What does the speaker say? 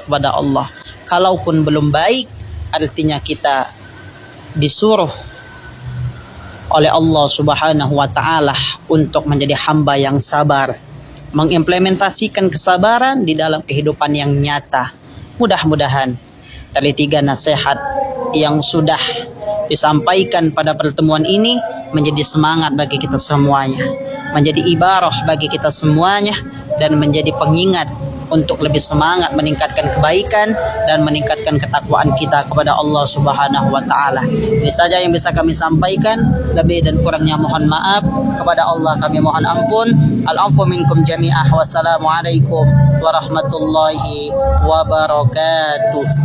kepada Allah. Kalaupun belum baik, artinya kita disuruh oleh Allah Subhanahu wa taala untuk menjadi hamba yang sabar, mengimplementasikan kesabaran di dalam kehidupan yang nyata. Mudah-mudahan dari 3 nasihat yang sudah disampaikan pada pertemuan ini menjadi semangat bagi kita semuanya, menjadi ibarah bagi kita semuanya, dan menjadi pengingat untuk lebih semangat meningkatkan kebaikan dan meningkatkan ketakwaan kita kepada Allah Subhanahu wa taala. Ini saja yang bisa kami sampaikan, lebih dan kurangnya mohon maaf. Kepada Allah kami mohon ampun. Al-afu minkum jami'ah. Wassalamualaikum warahmatullahi wabarakatuh.